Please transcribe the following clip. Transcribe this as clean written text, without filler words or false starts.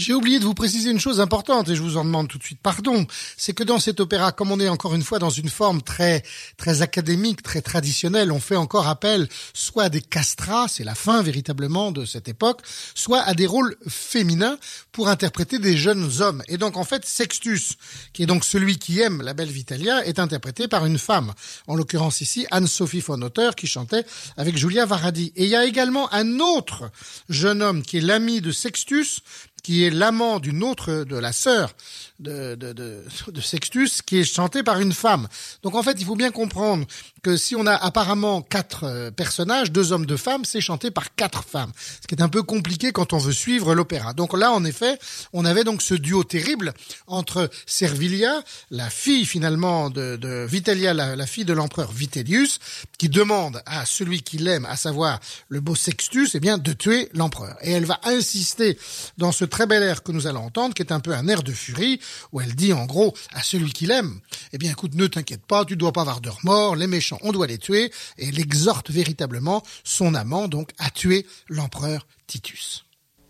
J'ai oublié de vous préciser une chose importante et je vous en demande tout de suite pardon. C'est que dans cet opéra, comme on est encore une fois dans une forme très académique, très traditionnelle, on fait encore appel soit à des castrats, c'est la fin véritablement de cette époque, soit à des rôles féminins pour interpréter des jeunes hommes. Et donc en fait, Sextus, qui est donc celui qui aime la belle Vitalia, est interprété par une femme. En l'occurrence ici, Anne-Sophie von Otter, qui chantait avec Julia Varadi. Et il y a également un autre jeune homme qui est l'ami de Sextus, qui est l'amant d'une autre, de la sœur de Sextus, qui est chanté par une femme. Donc en fait, il faut bien comprendre que si on a apparemment 4 personnages, 2 hommes, 2 femmes, c'est chanté par 4 femmes. Ce qui est un peu compliqué quand on veut suivre l'opéra. Donc là, en effet, on avait donc ce duo terrible entre Servilia, la fille finalement de Vitellia, la fille de l'empereur Vitellius, qui demande à celui qui l'aime, à savoir le beau Sextus, eh bien, de tuer l'empereur. Et elle va insister dans ce très bel air que nous allons entendre, qui est un peu un air de furie, où elle dit en gros à celui qui l'aime, eh bien écoute, ne t'inquiète pas, tu dois pas avoir de remords, les méchants, on doit les tuer, et elle exhorte véritablement son amant donc à tuer l'empereur Titus.